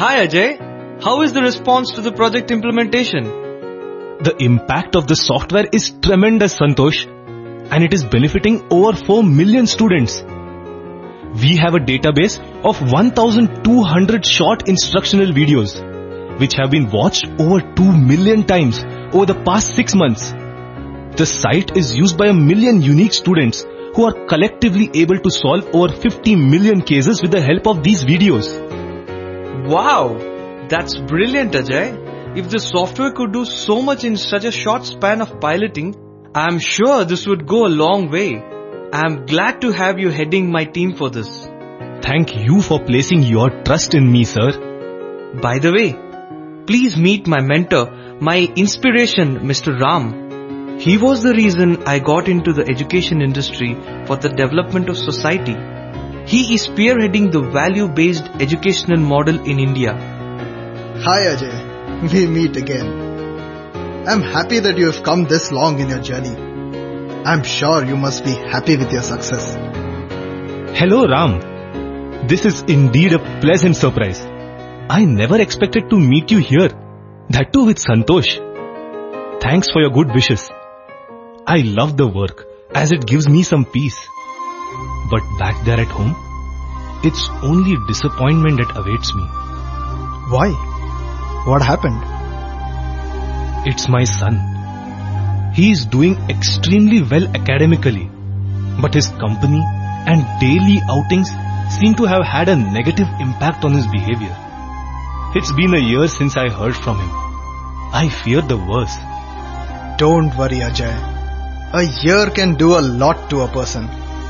Hi Ajay, how is the response to the project implementation? The impact of the software is tremendous, Santosh, and it is benefiting over 4 million students. We have a database of 1,200 short instructional videos, which have been watched over 2 million times over the past 6 months. The site is used by 1 million unique students who are collectively able to solve over 50 million cases with the help of these videos. Wow, that's brilliant Ajay. If the software could do so much in such a short span of piloting, I'm sure this would go a long way. I'm glad to have you heading my team for this. Thank you for placing your trust in me, sir. By the way, please meet my mentor, my inspiration, Mr. Ram. He was the reason I got into the education industry for the development of society. He is spearheading the value-based educational model in India. Hi Ajay, we meet again. I'm happy that you have come this long in your journey. I'm sure you must be happy with your success. Hello Ram. This is indeed a pleasant surprise. I never expected to meet you here. That too with Santosh. Thanks for your good wishes. I love the work as it gives me some peace. But back there at home, it's only disappointment that awaits me. Why? What happened? It's my son. He is doing extremely well academically, but his company and daily outings seem to have had a negative impact on his behavior. It's been a year since I heard from him. I fear the worst. Don't worry Ajay. A year can do a lot to a person.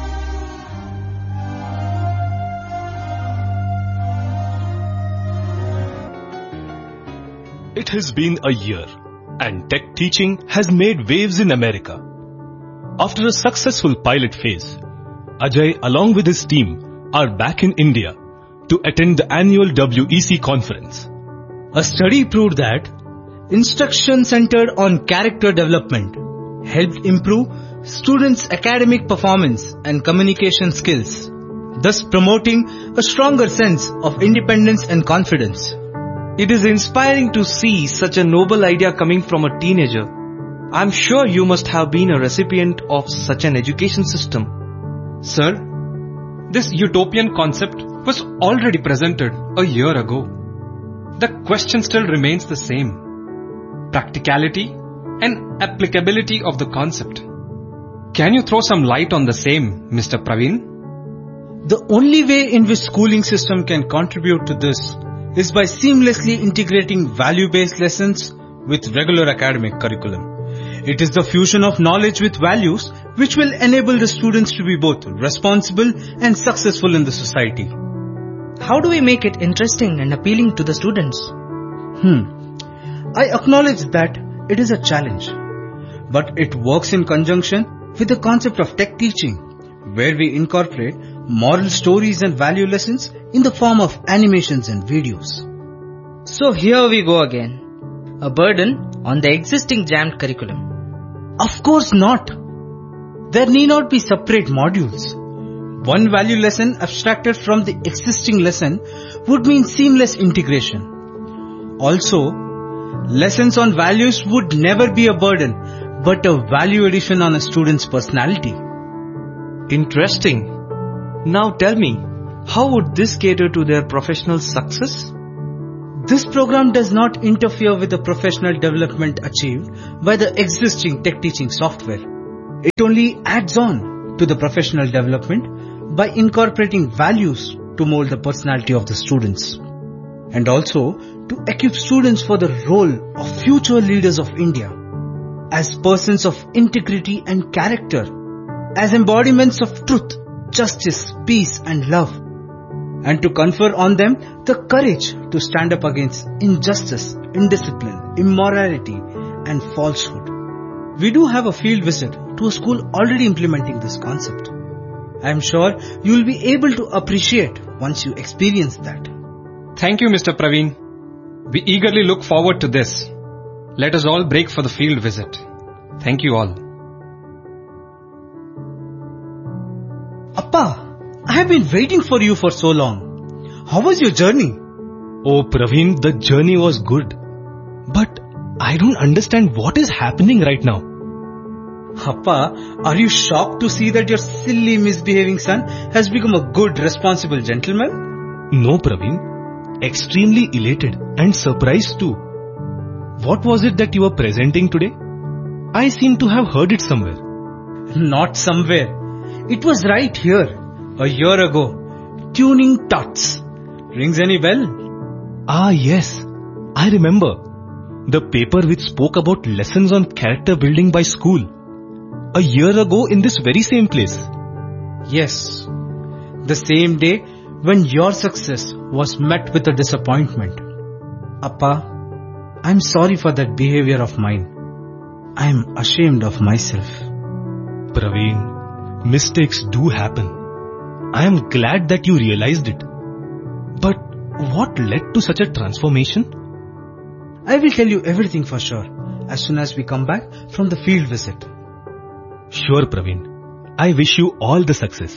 It has been a year, and tech teaching has made waves in America. After a successful pilot phase, Ajay along with his team are back in India to attend the annual WEC conference. A study proved that instruction centered on character development helped improve students' academic performance and communication skills, thus promoting a stronger sense of independence and confidence. It is inspiring to see such a noble idea coming from a teenager. I'm sure you must have been a recipient of such an education system. Sir, this utopian concept was already presented a year ago. The question still remains the same: practicality and applicability of the concept. Can you throw some light on the same, Mr. Praveen? The only way in which schooling system can contribute to this is by seamlessly integrating value-based lessons with regular academic curriculum. It is the fusion of knowledge with values which will enable the students to be both responsible and successful in the society. How do we make it interesting and appealing to the students? I acknowledge that it is a challenge, but it works in conjunction with the concept of tech teaching, where we incorporate moral stories and value lessons in the form of animations and videos. So here we go again. A burden on the existing jammed curriculum. Of course not. There need not be separate modules. One value lesson abstracted from the existing lesson would mean seamless integration. Also, lessons on values would never be a burden, but a value addition on a student's personality. Interesting. Now tell me, how would this cater to their professional success? This program does not interfere with the professional development achieved by the existing tech teaching software. It only adds on to the professional development by incorporating values to mold the personality of the students, and also to equip students for the role of future leaders of India as persons of integrity and character, as embodiments of truth, justice, peace and love, and to confer on them the courage to stand up against injustice, indiscipline, immorality and falsehood. We do have a field visit to a school already implementing this concept. I am sure you will be able to appreciate once you experience that. Thank you, Mr. Praveen. We eagerly look forward to this. Let us all break for the field visit. Thank you all. Appa, I have been waiting for you for so long. How was your journey? Oh Praveen, the journey was good. But I don't understand what is happening right now. Appa, are you shocked to see that your silly misbehaving son has become a good, responsible gentleman? No Praveen, extremely elated and surprised too. What was it that you were presenting today? I seem to have heard it somewhere. Not somewhere. It was right here, a year ago. Tuning Tots. Rings any bell? Ah yes, I remember. The paper which spoke about lessons on character building by school. A year ago in this very same place. Yes. The same day when your success was met with a disappointment. Appa, I'm sorry for that behavior of mine. I'm ashamed of myself. Praveen, mistakes do happen. I am glad that you realized it. But what led to such a transformation? I will tell you everything for sure as soon as we come back from the field visit. Sure, Praveen. I wish you all the success.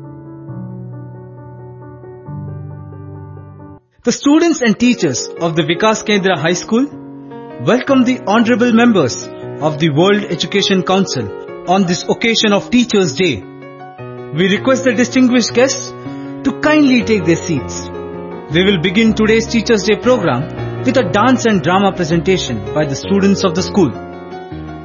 The students and teachers of the Vikas Kendra High School welcome the honorable members of the World Education Council on this occasion of Teachers' Day. We request the distinguished guests to kindly take their seats. We will begin today's Teachers' Day program with a dance and drama presentation by the students of the school.